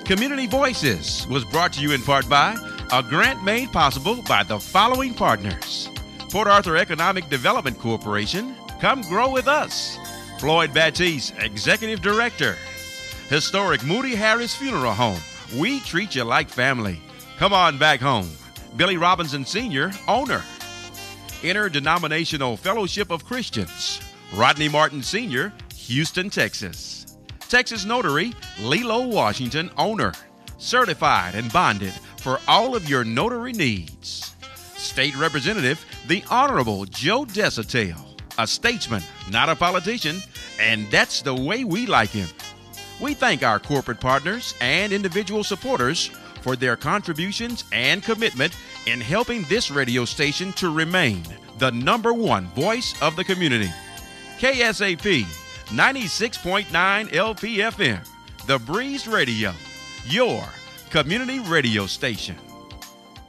Community Voices was brought to you in part by a grant made possible by the following partners: Port Arthur Economic Development Corporation, come grow with us. Floyd Batiste, Executive Director. Historic Moody Harris Funeral Home, we treat you like family. Come on back home. Billy Robinson Sr., owner. Interdenominational Fellowship of Christians, Rodney Martin Sr., Houston, Texas. Texas Notary, Lilo Washington, owner. Certified and bonded for all of your notary needs. State Representative, the Honorable Joe Desautel, a statesman, not a politician, and that's the way we like him. We thank our corporate partners and individual supporters for their contributions and commitment in helping this radio station to remain the #1 voice of the community. KSAP 96.9 LPFM, The Breeze Radio, your community radio station.